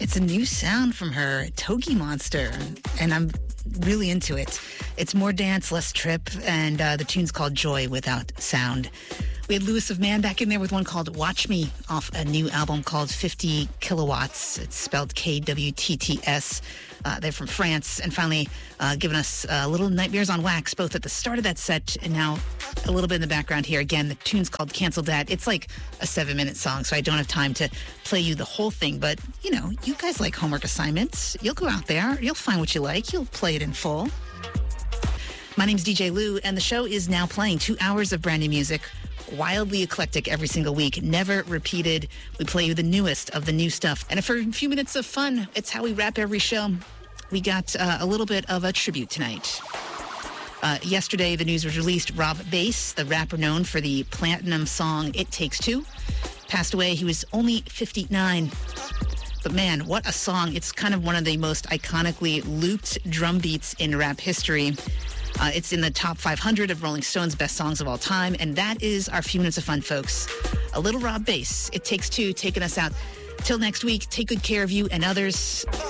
It's a new sound from her, Togi Monster, and I'm really into it. It's more dance, less trip, and the tune's called Joy Without Sound. We had Louis of Man back in there with one called Watch Me off a new album called 50 Kilowatts. It's spelled Kwtts. They're from France. And finally, giving us little Nightmares on Wax, both at the start of that set and now a little bit in the background here. Again, the tune's called Cancel That. It's like a 7-minute song, so I don't have time to play you the whole thing. But, you know, you guys like homework assignments. You'll go out there. You'll find what you like. You'll play it in full. My name's DJ Lou, and the show is now playing 2 hours of brand new music. Wildly eclectic every single week, never repeated. We play you the newest of the new stuff. And for a few minutes of fun, it's how we wrap every show. We got a little bit of a tribute tonight. Yesterday, the news was released. Rob Base, the rapper known for the platinum song It Takes Two, passed away. He was only 59. But man, what a song. It's kind of one of the most iconically looped drum beats in rap history. It's in the top 500 of Rolling Stone's best songs of all time. And that is our few minutes of fun, folks. A little Rob Base. It Takes Two, taking us out. Till next week, take good care of you and others.